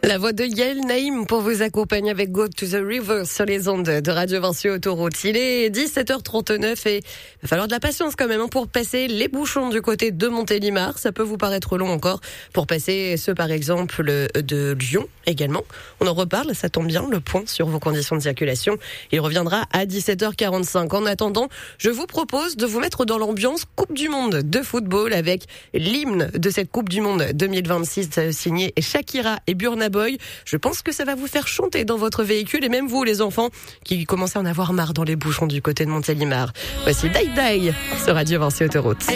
La voix de Yael Naïm pour vous accompagner avec Go to the River sur les ondes de Radio Vinci Autoroute. Il est 17h39 et il va falloir de la patience quand même pour passer les bouchons du côté de Montélimar. Ça peut vous paraître long encore pour passer ceux par exemple de Lyon également. On en reparle, ça tombe bien, le point sur vos conditions de circulation. Il reviendra à 17h45. En attendant, je vous propose de vous mettre dans l'ambiance Coupe du Monde de football avec l'hymne de cette Coupe du Monde 2026 signé Shakira et Burna Boy. Je pense que ça va vous faire chanter dans votre véhicule et même vous les enfants qui commencez à en avoir marre dans les bouchons du côté de Montélimar. Voici Die Die sur Radio Vinci Autoroute.